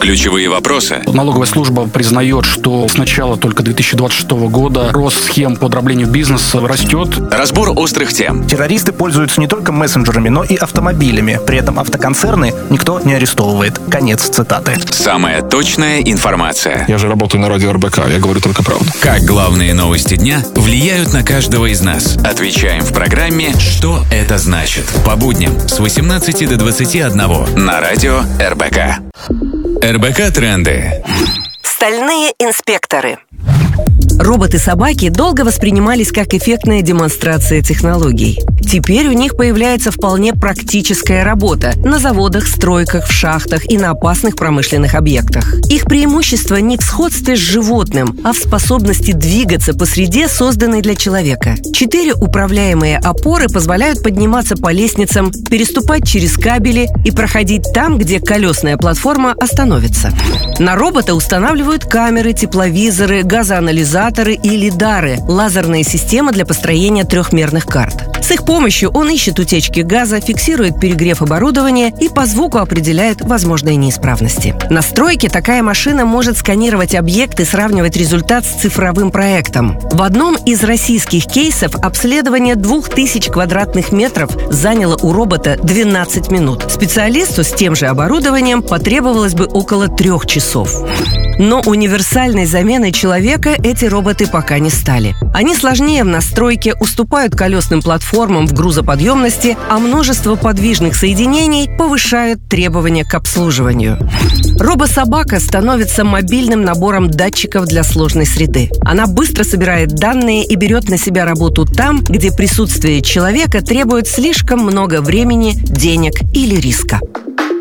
Ключевые вопросы. Налоговая служба признает, что с начала только 2026 года рост схем по дроблению бизнеса растет. Разбор острых тем. Террористы пользуются не только мессенджерами, но и автомобилями. При этом автоконцерны никто не арестовывает. Конец цитаты. Самая точная информация. Я же работаю на радио РБК, я говорю только правду. Как главные новости дня влияют на каждого из нас. Отвечаем в программе «Что это значит?» По будням с 18 до 21 на радио РБК. РБК Тренды. Стальные инспекторы. Роботы-собаки долго воспринимались как эффектная демонстрация технологий. Теперь у них появляется вполне практическая работа на заводах, стройках, в шахтах и на опасных промышленных объектах. Их преимущество не в сходстве с животным, а в способности двигаться по среде, созданной для человека. 4 управляемые опоры позволяют подниматься по лестницам, переступать через кабели и проходить там, где колесная платформа остановится. На робота устанавливают камеры, тепловизоры, газоанализаторы и лидары – лазерные системы для построения трехмерных карт. С их помощью он ищет утечки газа, фиксирует перегрев оборудования и по звуку определяет возможные неисправности. На стройке такая машина может сканировать объект и сравнивать результат с цифровым проектом. В одном из российских кейсов обследование 2000 квадратных метров заняло у робота 12 минут. Специалисту с тем же оборудованием потребовалось бы около 3 часов. Но универсальной заменой человека эти роботы пока не стали. Они сложнее в настройке, уступают колесным платформам в грузоподъемности, а множество подвижных соединений повышают требования к обслуживанию. Робособака становится мобильным набором датчиков для сложной среды. Она быстро собирает данные и берет на себя работу там, где присутствие человека требует слишком много времени, денег или риска.